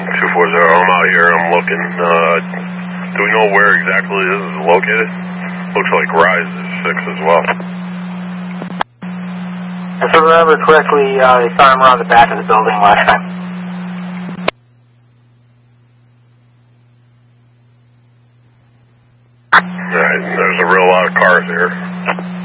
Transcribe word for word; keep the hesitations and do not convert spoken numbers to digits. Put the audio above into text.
two four zero, I'm out here, I'm looking. Uh, do we know where exactly this is located? Looks like Rise is six as well. If I remember correctly, uh, they found him around the back of the building last time. Alright, there's a real lot of cars here.